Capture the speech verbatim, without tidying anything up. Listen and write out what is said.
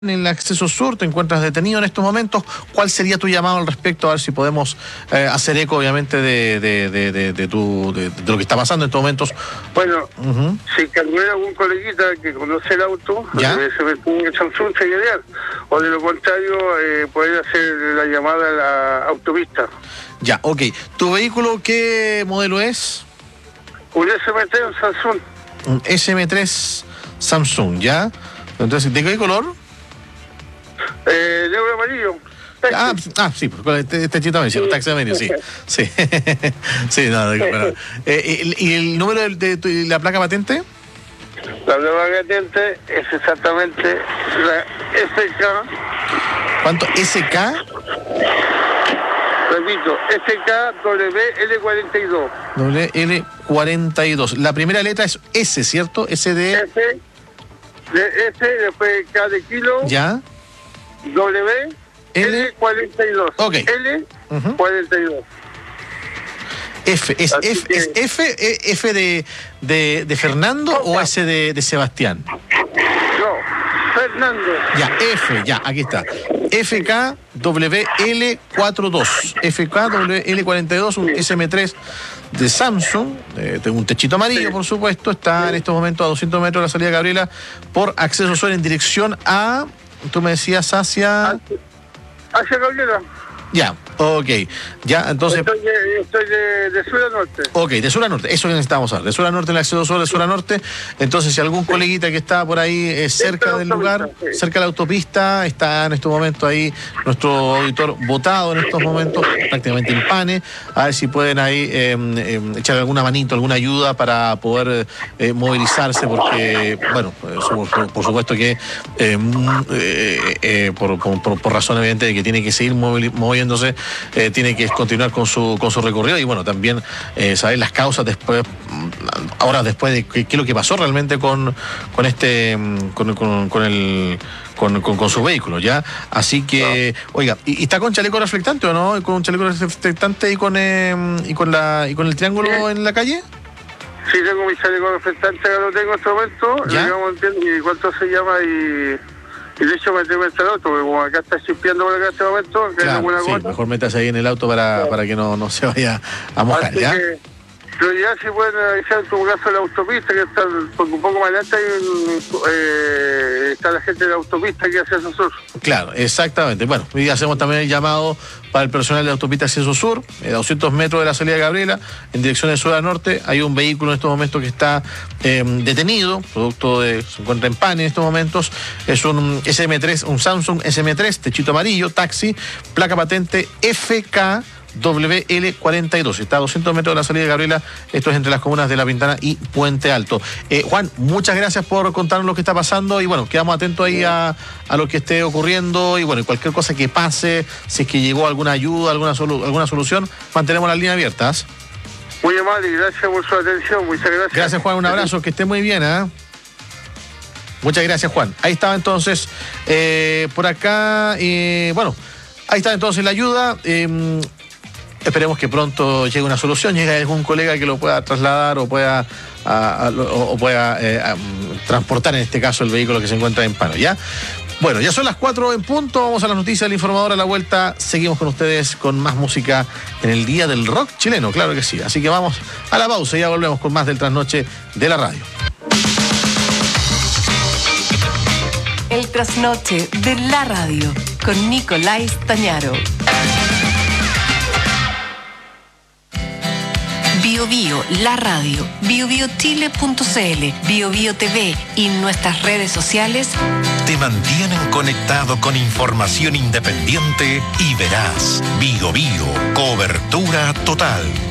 En el acceso sur te encuentras detenido en estos momentos. ¿Cuál sería tu llamado al respecto? A ver si podemos eh, hacer eco, obviamente, de, de, de, de, de, tu, de, de lo que está pasando en estos momentos. Bueno, Uh-huh. si calculara algún coleguita que conoce el auto, ¿Ya? eh, se me ponga el Samsung, sería ideal. O de lo contrario, eh, poder hacer la llamada a la autopista. Ya, ok. ¿Tu vehículo qué modelo es? Un S M T, un Samsung. Un S M tres Samsung, ¿ya? Entonces, ¿de qué color? Eh, negro amarillo. Ah, ah, sí, este, este chito me dice, taxi amarillo, sí. Sí, sí, no, de- bueno. Eh, ¿y, y el número de, de, tu- y la placa patente? La nueva patente es exactamente la S K, ¿Cuánto? ¿S K? repito, S K W L cuarenta y dos. W L cuarenta y dos. La primera letra es S, ¿cierto? S de... S, de S, después K de kilo, ¿Ya? W, L. L cuarenta y dos. Ok. L Ujú. cuarenta y dos. F, ¿es Así F, que- ¿es F, eh, F de, de, de Fernando o S de, de Sebastián? No, Fernando. Ya, F, ya, aquí está. F K W L cuarenta y dos. F K W L cuarenta y dos, un S M tres de Samsung, eh, tengo un techito amarillo, Sí. por supuesto, está en estos momentos a doscientos metros de la salida de Gabriela por acceso sur en dirección a, tú me decías, hacia... Hacia Gabriela. Ya, ok, ya, entonces... Estoy, de, estoy de, de sur a norte. Ok, de sur a norte, eso que necesitamos saber. De sur a norte, el acceso sur de sur a norte. Entonces, si algún coleguita que está por ahí eh, cerca de la del lugar, autopista, sí. cerca de la autopista, está en estos momentos ahí nuestro auditor votado en estos momentos, prácticamente en pane, a ver si pueden ahí eh, eh, echar alguna manito, alguna ayuda para poder eh, movilizarse, porque, bueno, eh, por, por- por supuesto que eh, mm, eh, eh, por, por, por- por razón evidente de que tiene que seguir movili- moviéndose, eh, tiene que continuar con su con su recorrido y bueno, también eh, saber las causas después, mm, ahora después de qué, qué es lo que pasó realmente con, con este, mm, con, con, con el con, con, con su vehículo, ¿ya? Así que, oiga, ¿y, y está con chaleco reflectante o no? ¿Con un chaleco reflectante y con eh, y con la y con el triángulo Sí. en la calle? Sí, tengo mi chaleco reflectante, acá lo tengo en este momento. ¿Ya? Digamos, entiendo, y cuánto se llama y... Y de hecho me tengo que entrar al auto, porque como acá está chispeando por acá en este momento, que hay Claro, alguna sí, gota. mejor métase ahí en el auto para, para que no, no se vaya a mojar, Así ¿ya? que, pero ya si pueden avisar en tu caso la autopista, que está porque un poco más adelante hay un, eh, está la gente de la autopista que hace eso sur. Claro, exactamente. Bueno, y hacemos también el llamado para el personal de la autopista Acceso Sur, a doscientos metros de la salida de Gabriela, en dirección de sur a norte. Hay un vehículo en estos momentos que está eh, detenido, producto de, se encuentra en pan en estos momentos. Es un S M tres, un Samsung S M tres, techito amarillo, taxi, placa patente F K W L cuarenta y dos. Está a doscientos metros de la salida de Gabriela. Esto es entre las comunas de La Pintana y Puente Alto. Eh, Juan, muchas gracias por contarnos lo que está pasando y bueno, quedamos atentos ahí a, a lo que esté ocurriendo y bueno, y cualquier cosa que pase, si es que llegó alguna ayuda, alguna, solu- alguna solución, mantenemos las líneas abiertas. Muy amable y gracias por su atención. Muchas gracias. Gracias, Juan, un abrazo, que esté muy bien, ¿eh? Muchas gracias, Juan. Ahí estaba entonces, eh, por acá, eh, bueno, ahí está entonces la ayuda. eh, Esperemos que pronto llegue una solución, llegue algún colega que lo pueda trasladar o pueda, a- a- o, o pueda eh, a, mm, transportar en este caso el vehículo que se encuentra en paro, ¿ya? Bueno, ya son las cuatro en punto, vamos a las noticias del informador a la vuelta, seguimos con ustedes con más música en el Día del Rock chileno, claro que sí. Así que vamos a la pausa y ya volvemos con más del trasnoche de la radio. El trasnoche de la radio con Nicolás Tañaro. Bio Bio, la radio, bio bio chile punto c l, Bio Bio T V y nuestras redes sociales Te mantienen conectado con información independiente y veraz. Bio Bio, cobertura total.